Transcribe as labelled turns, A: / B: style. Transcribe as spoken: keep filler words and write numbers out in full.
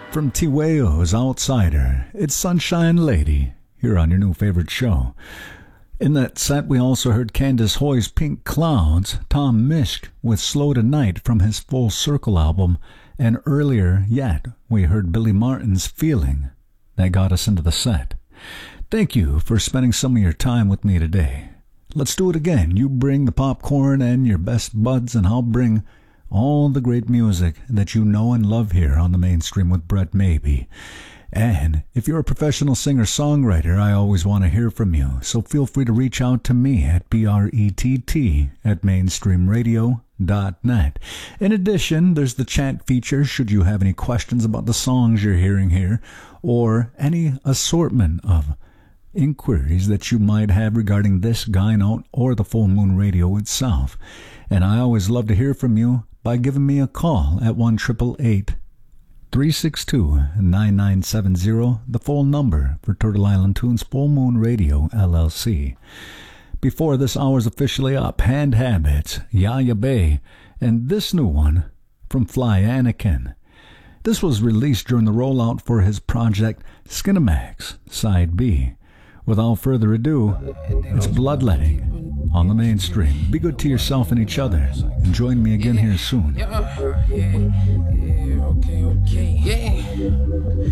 A: From Tiwao's Outsider, it's Sunshine Lady, here on your new favorite show. In that set, we also heard Candace Hoy's Pink Clouds, Tom Misch with Slow Tonight from his Full Circle album, and earlier yet, we heard Billy Martin's Feeling. That got us into the set. Thank you for spending some of your time with me today. Let's do it again. You bring the popcorn and your best buds, and I'll bring all the great music that you know and love here on the Mainstream with Brett Maybe. And if you're a professional singer-songwriter, I always want to hear from you, so feel free to reach out to me at B R E T T at mainstream radio dot net. In addition, there's the chat feature should you have any questions about the songs you're hearing here, or any assortment of inquiries that you might have regarding this guy note or the Full Moon Radio itself. And I always love to hear from you by giving me a call at one eight eight eight, three six two, nine nine seven zero, the full number for Turtle Island Tunes Full Moon Radio, L L C. Before this hour's officially up, Hand Habits, Yaya Bay, and this new one from Fly Anakin. This was released during the rollout for his project Skinamax, Side B. Without further ado, it's Bloodletting on the Mainstream. Be good to yourself and each other, and join me again here soon.
B: Yeah, yeah, yeah, okay, okay, yeah.